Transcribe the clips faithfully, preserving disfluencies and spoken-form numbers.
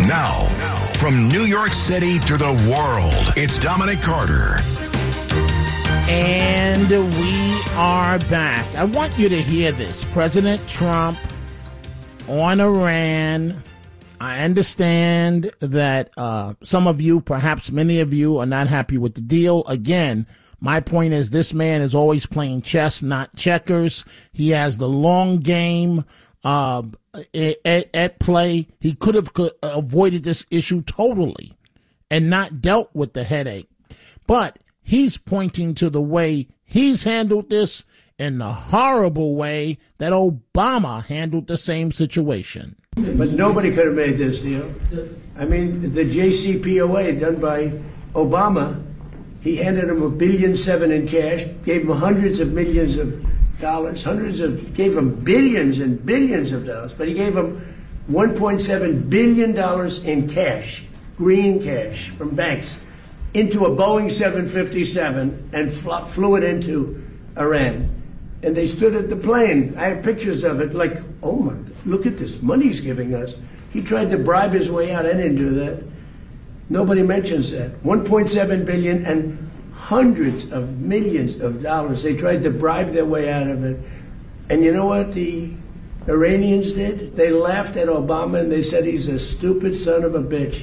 Now, from New York City to the world, it's Dominic Carter. And we are back. I want you to hear this. President Trump on Iran. I understand that uh, some of you, perhaps many of you, are not happy with the deal. Again, my point is this man is always playing chess, not checkers. He has the long game uh, at, at play. He could have avoided this issue totally and not dealt with the headache. But he's pointing to the way he's handled this in the horrible way that Obama handled the same situation. But nobody could have made this deal. I mean, the J C P O A done by Obama, he handed him a billion seven in cash, gave him hundreds of millions of dollars, hundreds of, gave him billions and billions of dollars, but he gave him one point seven billion dollars in cash, green cash from banks, into a Boeing seven fifty-seven and fl- flew it into Iran. And they stood at the plane. I have pictures of it, like, oh my, look at this money he's giving us. He tried to bribe his way out. I didn't do that. Nobody mentions that. one point seven billion dollars and hundreds of millions of dollars. They tried to bribe their way out of it. And you know what the Iranians did? They laughed at Obama and they said he's a stupid son of a bitch.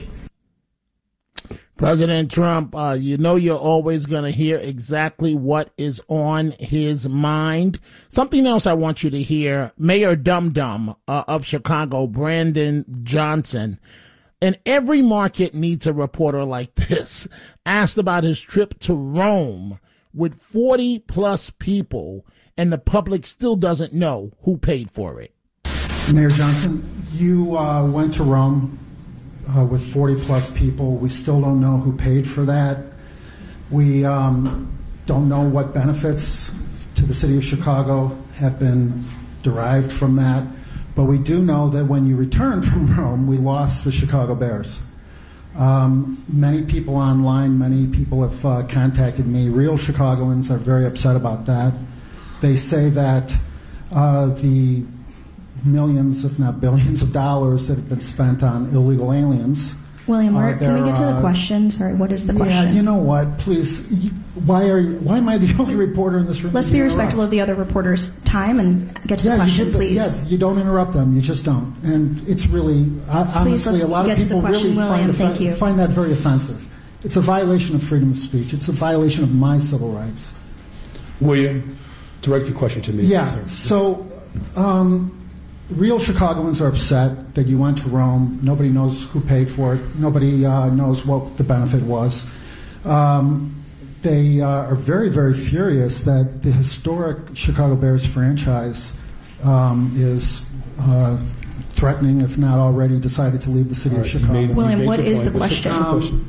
President Trump, uh, you know you're always going to hear exactly what is on his mind. Something else I want you to hear, Mayor Dum Dum uh, of Chicago, Brandon Johnson, and every market needs a reporter like this, asked about his trip to Rome with forty plus people, and the public still doesn't know who paid for it. Mayor Johnson, you uh, went to Rome Uh, with forty plus people. We still don't know who paid for that. We um, don't know what benefits to the city of Chicago have been derived from that. But we do know that when you returned from Rome, we lost the Chicago Bears. Um, many people online, many people have uh, contacted me. Real Chicagoans are very upset about that. They say that uh, the millions, if not billions, of dollars that have been spent on illegal aliens. William, uh, can we get to the uh, question? Sorry, what is the yeah, question? Yeah, you know what? Please, you, why are you, why am I the only reporter in this room? Let's be respectful of the other reporters' time and get to yeah, the question, you please. Yeah, you don't interrupt them. You just don't. And it's really, uh, honestly, a lot of people question, really William, find, thank you. find that very offensive. It's a violation of freedom of speech. It's a violation of my civil rights. William, direct your question to me. Yeah. Sir. So. Um, Real Chicagoans are upset that you went to Rome. Nobody knows who paid for it. Nobody uh, knows what the benefit was. Um, they uh, are very, very furious that the historic Chicago Bears franchise um, is uh, threatening, if not already decided to leave the city right, of Chicago. made, William, what is point. the question? Um,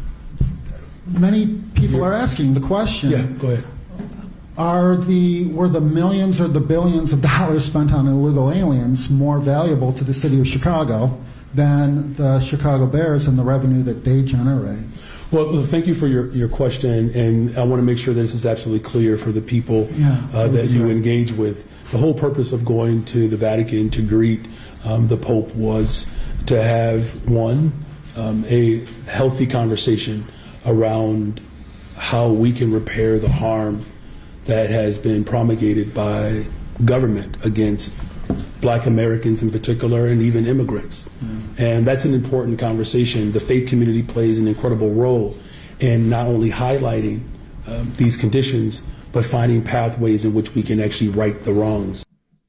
many people You're, are asking the question. Yeah, go ahead. Are the were the millions or the billions of dollars spent on illegal aliens more valuable to the city of Chicago than the Chicago Bears and the revenue that they generate? Well, thank you for your, your question, and I want to make sure this is absolutely clear for the people yeah, uh, that you great. engage with. The whole purpose of going to the Vatican to greet um, the Pope was to have, one, um, a healthy conversation around how we can repair the harm that has been promulgated by government against black Americans in particular and even immigrants. Mm. And that's an important conversation. The faith community plays an incredible role in not only highlighting um, these conditions, but finding pathways in which we can actually right the wrongs.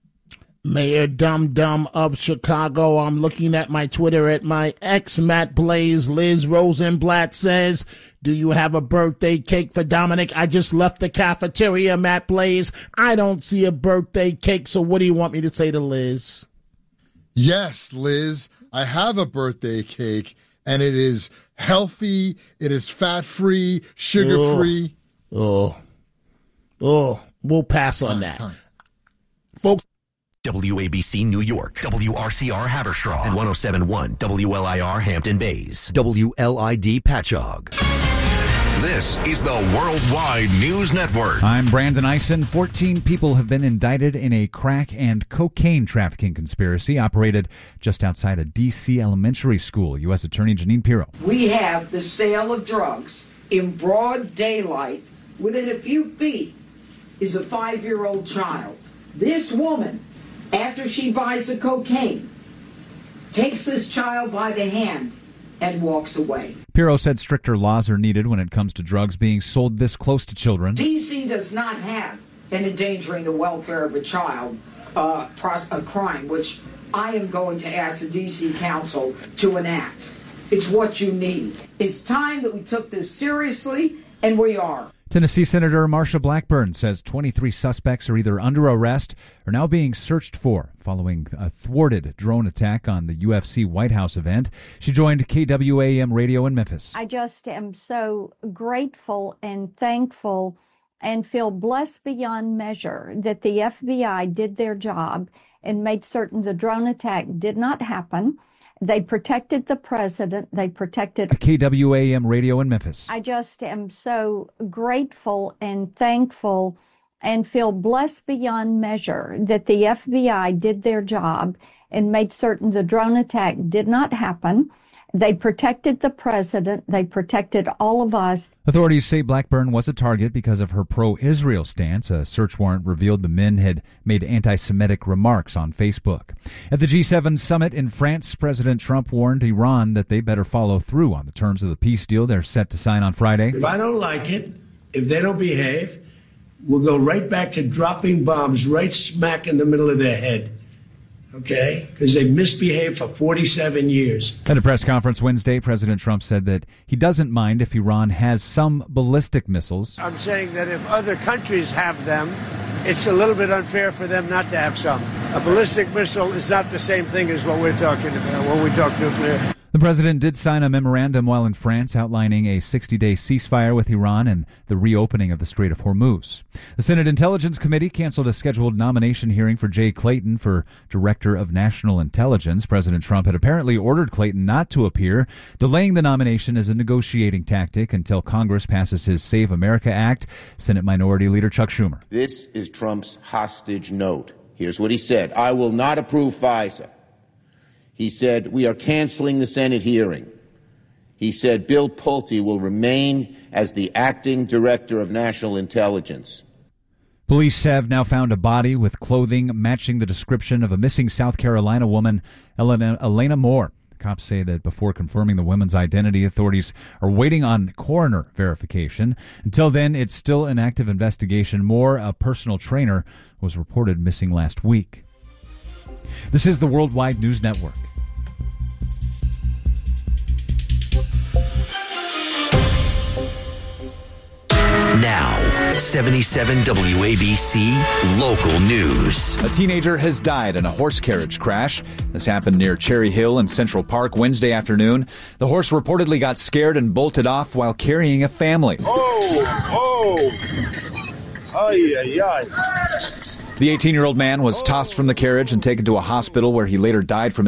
Mayor Dum Dum of Chicago. I'm looking at my Twitter at my ex, Matt Blaze. Liz Rosenblatt says, do you have a birthday cake for Dominic? I just left the cafeteria, Matt Blaze. I don't see a birthday cake, so what do you want me to say to Liz? Yes, Liz, I have a birthday cake, and it is healthy, it is fat-free, sugar-free. Oh, oh, oh. We'll pass on that. Folks. W A B C New York, W R C R Haverstraw, and one oh seven point one W L I R Hampton Bays, W L I D Patchogue. This is the Worldwide News Network. I'm Brandon Eisen. fourteen people have been indicted in a crack and cocaine trafficking conspiracy operated just outside a D C elementary school. U S Attorney Jeanine Pirro. We have the sale of drugs in broad daylight. Within a few feet is a five-year-old child. This woman, after she buys the cocaine, takes this child by the hand and walks away. Pirro said stricter laws are needed when it comes to drugs being sold this close to children. D C does not have an endangering the welfare of a child uh, pros- a crime, which I am going to ask the D C Council to enact. It's what you need. It's time that we took this seriously, and we are. Tennessee Senator Marsha Blackburn says twenty-three suspects are either under arrest or now being searched for following a thwarted drone attack on the U F C White House event. She joined K W A M radio in Memphis. I just am so grateful and thankful and feel blessed beyond measure that the F B I did their job and made certain the drone attack did not happen. They protected the president. They protected K W A M radio in Memphis. I just am so grateful and thankful and feel blessed beyond measure that the F B I did their job and made certain the drone attack did not happen. They protected the president. They protected all of us. Authorities say Blackburn was a target because of her pro-Israel stance. A search warrant revealed the men had made anti-Semitic remarks on Facebook. At the G seven summit in France, President Trump warned Iran that they better follow through on the terms of the peace deal they're set to sign on Friday. If I don't like it, if they don't behave, we'll go right back to dropping bombs right smack in the middle of their head. Okay? Because they've misbehaved for forty-seven years. At a press conference Wednesday, President Trump said that he doesn't mind if Iran has some ballistic missiles. I'm saying that if other countries have them, it's a little bit unfair for them not to have some. A ballistic missile is not the same thing as what we're talking about when we talk nuclear. The president did sign a memorandum while in France outlining a sixty-day ceasefire with Iran and the reopening of the Strait of Hormuz. The Senate Intelligence Committee canceled a scheduled nomination hearing for Jay Clayton for Director of National Intelligence. President Trump had apparently ordered Clayton not to appear, delaying the nomination as a negotiating tactic until Congress passes his Save America Act. Senate Minority Leader Chuck Schumer. This is Trump's hostage note. Here's what he said. I will not approve FISA. He said, we are canceling the Senate hearing. He said, Bill Pulte will remain as the acting director of national intelligence. Police have now found a body with clothing matching the description of a missing South Carolina woman, Elena, Elena Moore. Cops say that before confirming the woman's identity, authorities are waiting on coroner verification. Until then, it's still an active investigation. Moore, a personal trainer, was reported missing last week. This is the Worldwide News Network. Now, seventy-seven W A B C Local News. A teenager has died in a horse carriage crash. This happened near Cherry Hill in Central Park Wednesday afternoon. The horse reportedly got scared and bolted off while carrying a family. Oh, oh, ay, ay, ay. The eighteen-year-old man was tossed from the carriage and taken to a hospital where he later died from